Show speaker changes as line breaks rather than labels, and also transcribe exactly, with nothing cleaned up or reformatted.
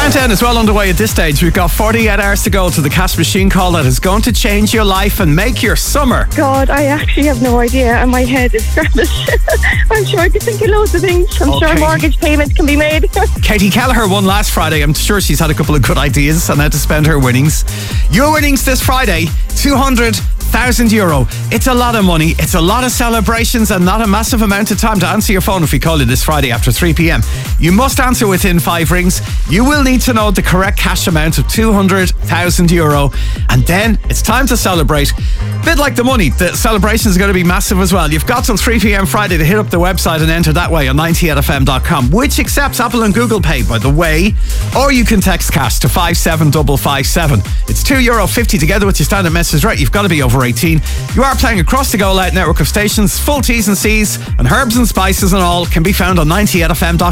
Countdown is well underway at this stage. We've got forty-eight hours to go to the cash machine call that is going to change your life and make your summer.
God, I actually have no idea, and my head is scrambled. I'm sure I could think of loads of things. I'm
Okay.
sure mortgage payments can be made.
Katie Kelleher won last Friday. I'm sure she's had a couple of good ideas on how to spend her winnings. Your winnings this Friday, two hundred thousand euro. It's a lot of money. It's a lot of celebrations and not a massive amount of time to answer your phone if we call you this Friday after three p.m. You must answer within five rings. You will need to know the correct cash amount of two hundred thousand euro. And then it's time to celebrate. A bit like the money, the celebration is going to be massive as well. You've got till three p.m. Friday to hit up the website and enter that way on ninety eight f m dot com, which accepts Apple and Google Pay, by the way. Or you can text cash to five seven five five seven. It's two euro fifty together with your standard message rate. You've got to be over eighteen. You are playing across the Go Loud network of stations. Full T's and C's and herbs and spices and all can be found on ninety eight f m dot com.